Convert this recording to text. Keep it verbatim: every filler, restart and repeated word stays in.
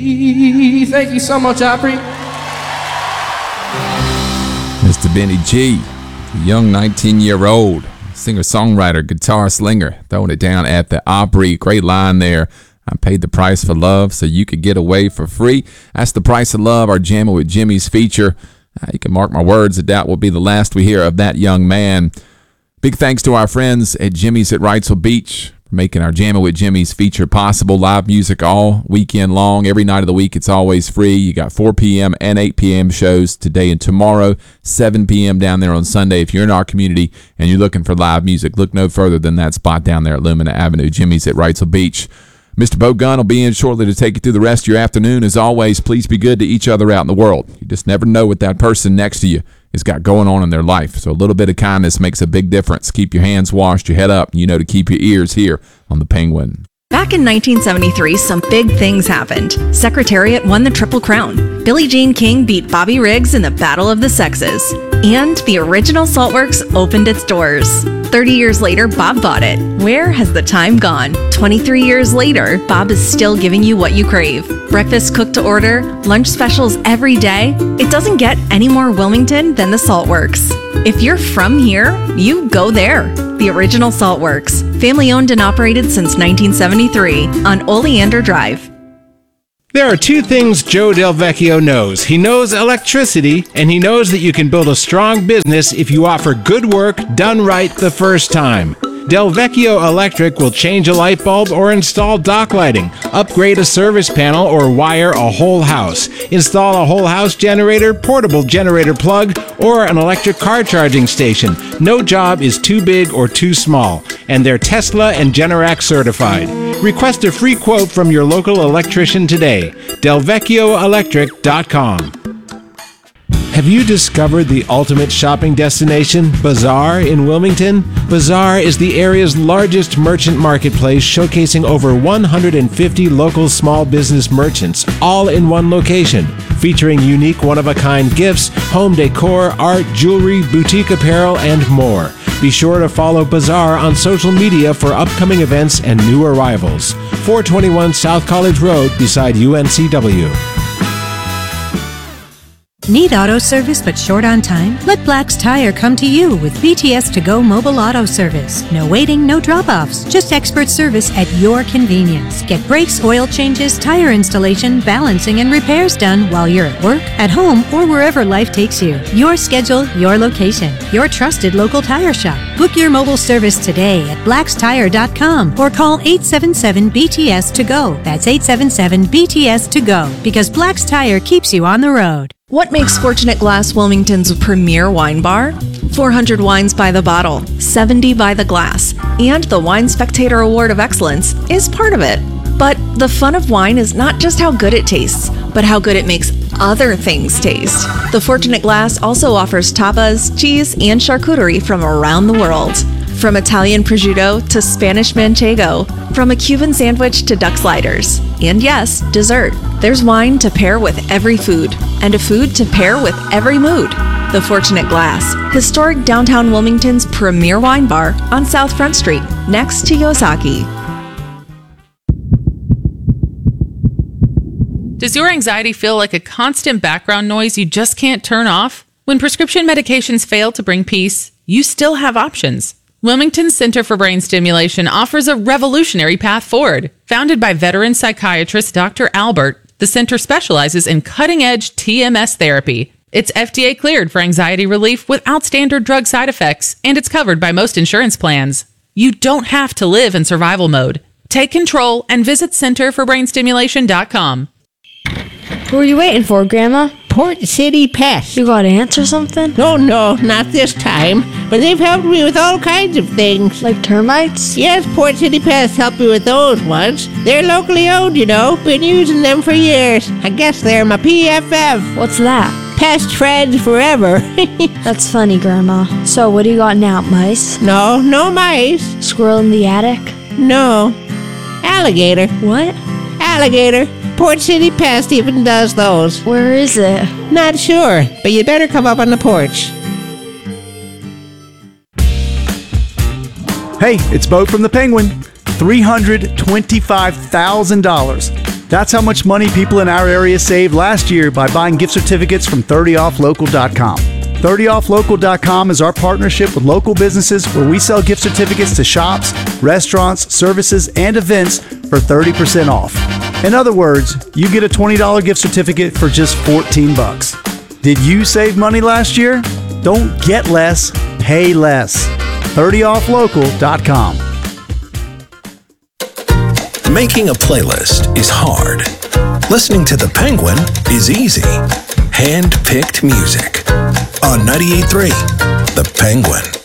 Thank you so much, Opry. Mister Benny G, a young nineteen-year-old singer-songwriter, guitar slinger, throwing it down at the Opry. Great line there. I paid the price for love so you could get away for free. That's The Price of Love, our Jammin' with Jimmy's feature. Uh, you can mark my words that that will be the last we hear of that young man. Big thanks to our friends at Jimmy's at Wrightsville Beach for making our Jammin' with Jimmy's feature possible. Live music all weekend long. Every night of the week, it's always free. You got four p.m. and eight p.m. shows today and tomorrow, seven p.m. down there on Sunday. If you're in our community and you're looking for live music, look no further than that spot down there at Lumina Avenue, Jimmy's at Wrightsville Beach. Mister Bo Gunn will be in shortly to take you through the rest of your afternoon. As always, please be good to each other out in the world. You just never know what that person next to you has got going on in their life. So a little bit of kindness makes a big difference. Keep your hands washed, your head up, and you know to keep your ears here on the Penguin. Back in nineteen seventy-three, some big things happened. Secretariat won the Triple Crown. Billie Jean King beat Bobby Riggs in the Battle of the Sexes. And the original Saltworks opened its doors. thirty years later, Bob bought it. Where has the time gone? twenty-three years later, Bob is still giving you what you crave. Breakfast cooked to order, lunch specials every day. It doesn't get any more Wilmington than the Saltworks. If you're from here, you go there. The original Saltworks. Family owned and operated since nineteen seventy-three on Oleander Drive. There are two things Joe Del Vecchio knows. He knows electricity, and he knows that you can build a strong business if you offer good work done right the first time. Del Vecchio Electric will change a light bulb or install dock lighting, upgrade a service panel, or wire a whole house, install a whole house generator, portable generator plug, or an electric car charging station. No job is too big or too small, and they're Tesla and Generac certified. Request a free quote from your local electrician today. del vecchio electric dot com. Have you discovered the ultimate shopping destination, Bazaar in Wilmington? Bazaar is the area's largest merchant marketplace, showcasing over one hundred fifty local small business merchants, all in one location, featuring unique one-of-a-kind gifts, home decor, art, jewelry, boutique apparel, and more. Be sure to follow Bazaar on social media for upcoming events and new arrivals. four twenty-one South College Road beside U N C W. Need auto service but short on time? Let Black's Tire come to you with B T S to go mobile auto service. No waiting, no drop-offs, just expert service at your convenience. Get brakes, oil changes, tire installation, balancing, and repairs done while you're at work, at home, or wherever life takes you. Your schedule, your location, your trusted local tire shop. Book your mobile service today at blacks tire dot com or call eight seven seven B T S to go. That's eight seven seven B T S to go, because Black's Tire keeps you on the road. What makes Fortunate Glass Wilmington's premier wine bar? four hundred wines by the bottle, seventy by the glass, and the Wine Spectator Award of Excellence is part of it. But the fun of wine is not just how good it tastes, but how good it makes other things taste. The Fortunate Glass also offers tapas, cheese, and charcuterie from around the world. From Italian prosciutto to Spanish manchego, from a Cuban sandwich to duck sliders. And yes, dessert. There's wine to pair with every food, and a food to pair with every mood. The Fortunate Glass, historic downtown Wilmington's premier wine bar on South Front Street, next to Yosaki. Does your anxiety feel like a constant background noise you just can't turn off? When prescription medications fail to bring peace, you still have options. Wilmington's Center for Brain Stimulation offers a revolutionary path forward. Founded by veteran psychiatrist Doctor Albert, the center specializes in cutting-edge T M S therapy. It's F D A cleared for anxiety relief without standard drug side effects, and it's covered by most insurance plans. You don't have to live in survival mode. Take control and visit center for brain stimulation dot com. Who are you waiting for, Grandma? Port City Pest. You gotta answer something? Oh, no, not this time. But they've helped me with all kinds of things. Like termites? Yes, Port City Pest helped me with those ones. They're locally owned, you know. Been using them for years. I guess they're my P F F. What's that? Pest friends forever. That's funny, Grandma. So, what do you got now, mice? No, no mice. Squirrel in the attic? No. Alligator. What? Alligator. Port City Pest even does those. Where is it? Not sure, but you better come up on the porch. Hey, it's Bo from the Penguin. three hundred twenty-five thousand dollars. That's how much money people in our area saved last year by buying gift certificates from thirty off local dot com. thirty off local dot com is our partnership with local businesses where we sell gift certificates to shops, restaurants, services, and events for thirty percent off. In other words, you get a twenty dollars gift certificate for just fourteen bucks. Did you save money last year? Don't get less, pay less. thirty off local dot com. Making a playlist is hard. Listening to The Penguin is easy. Hand-picked music on ninety-eight point three The Penguin.